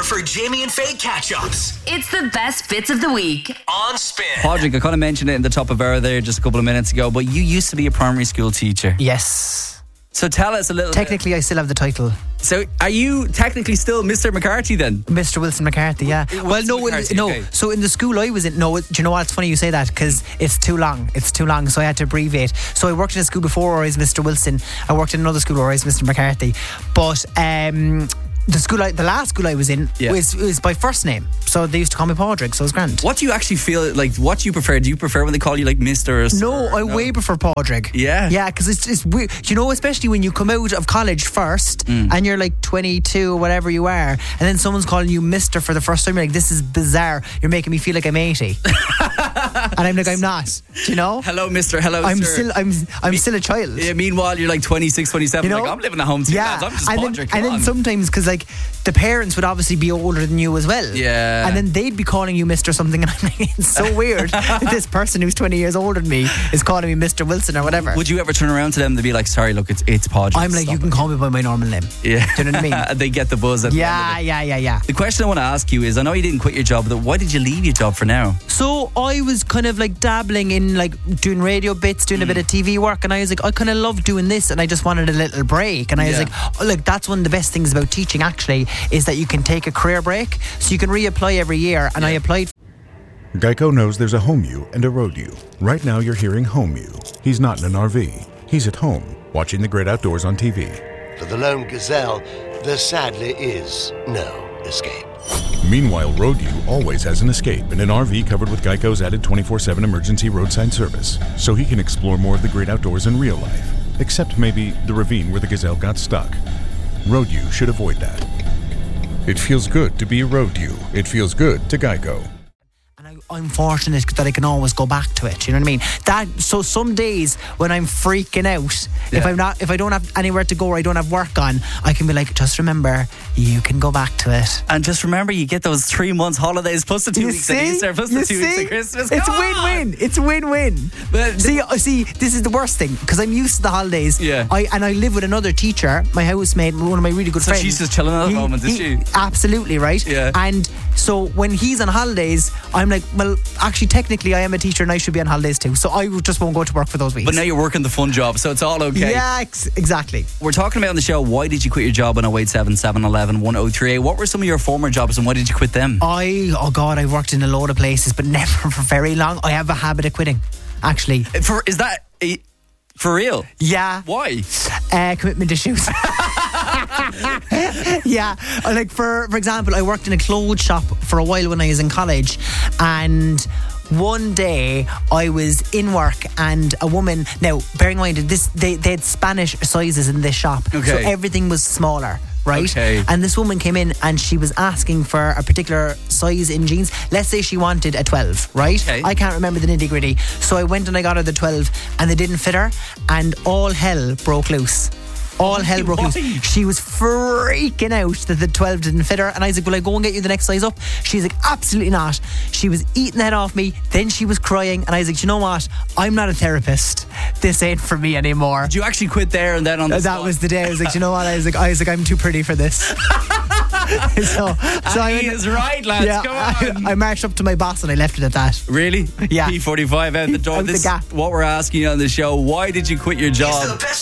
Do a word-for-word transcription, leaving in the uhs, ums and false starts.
for Jamie and Faye catch-ups. It's the best bits of the week on Spin. Padraig, I kind of mentioned it in the top of hour there just a couple of minutes ago, but you used to be a primary school teacher. Yes. So tell us a little Technically, bit. I still have the title. So are you technically still Mister McCarthy then? Mister Wilson McCarthy, yeah. Wilson well, no, McCarthy, no. okay. So in the school I was in, no, do you know what? It's funny you say that because it's too long. It's too long, so I had to abbreviate. So I worked in a school before where I was Mister Wilson. I worked in another school where I was Mister McCarthy. But um, the school, I, the last school I was in Yeah. was, was by first name. So they used to call me Padraig, so it was grand. What do you actually feel like? What do you prefer? Do you prefer when they call you like Mister or No, Sir? I way prefer Padraig. Yeah. Yeah, because it's, it's weird. You know, especially when you come out of college first Mm. and you're like twenty-two or whatever you are, and then someone's calling you Mister for the first time. You're like, this is bizarre. You're making me feel like I'm eighty. And I'm like, I'm not. Do you know? Hello, Mister Hello, I'm sir. still I'm I'm Me- still a child. Yeah, meanwhile, you're like twenty-six, twenty-seven. You know? Like, I'm living at home too, Yeah, lads. I'm just and Padraig. then, Come and then on. sometimes because like the parents would obviously be older than you as well. Yeah. And then they'd be calling you Mister something, and I'm like, it's so weird that this person who's twenty years older than me is calling me Mister Wilson or whatever. Would you ever turn around to them to be like, sorry, look, it's it's Padraig. I'm like, Stop you can it." call me by my normal name. Yeah. Do you know what I mean? They get the buzz at the end Yeah, of it. yeah, yeah, yeah. The question I want to ask you is, I know you didn't quit your job, but why did you leave your job for now? So I was kind of like dabbling in like doing radio bits, doing a bit of T V work, and I was like, I kind of love doing this, and I just wanted a little break. And I was Yeah. like, oh, look, that's one of the best things about teaching actually, is that you can take a career break, so you can reapply every year. And I applied. Geico knows there's a home you and a road you. Right now you're hearing home you. He's not in an R V. He's at home, watching the great outdoors on T V. For the lone gazelle, there sadly is no escape. Meanwhile, Road U always has an escape in an R V covered with Geico's added twenty-four seven emergency roadside service, so he can explore more of the great outdoors in real life, except maybe the ravine where the gazelle got stuck. Road U should avoid that. It feels good to be Road U. It feels good to Geico. And I, I'm fortunate that I can always go back to it. You know what I mean? That so some days when I'm freaking out, if Yeah. I'm not, if I don't have anywhere to go or I don't have work on, I can be like, just remember, you can go back to it. And just remember, you get those three months holidays plus the two You weeks see? at Easter plus the You two weeks see? at Christmas. It's Come on! win-win. It's win-win. But- see, uh, see, this is the worst thing because I'm used to the holidays. Yeah. I and I live with another teacher, my housemate, one of my really good So friends. she's just chilling at He- home, is he- she? Absolutely right. Yeah. And so when he's on holidays, I'm like, well, actually, technically, I am a teacher and I should be on holidays too. So I just won't go to work for those weeks. But now you're working the fun job, so it's all okay. Yeah, ex- exactly. We're talking about on the show, why did you quit your job on oh eight seven, seven one one, one oh three eight? What were some of your former jobs and why did you quit them? I, oh God, I've worked in a load of places, but never for very long. I have a habit of quitting, actually. For Is that eh, for real? Yeah. Why? Uh, commitment issues. Yeah, I like for for example, I worked in a clothes shop for a while when I was in college, and one day I was in work and a woman. Now, bearing in mind this, they they had Spanish sizes in this shop, so Okay. everything was smaller. Right? Okay. And this woman came in and she was asking for a particular size in jeans. Let's say she wanted a twelve, right? Okay. I can't remember the nitty gritty. So I went and I got her the twelve and they didn't fit her and all hell broke loose. All hell broke Why? loose. She was freaking out that the twelve didn't fit her. And I was like, will I go and get you the next size up? She's like, absolutely not. She was eating the head off me. Then she was crying. And I was like, you know what? I'm not a therapist. This ain't for me anymore. Did you actually quit there and then on the That spot? was the day. I was like, you know what? I was like, I was like, I'm too pretty for this. so, so I he went- is right, lads. yeah, Come on. I, I marched up to my boss and I left it at that. Really? Yeah. P forty-five out the door. Out the This gap. what we're asking you on the show. Why did you quit your These are job? the best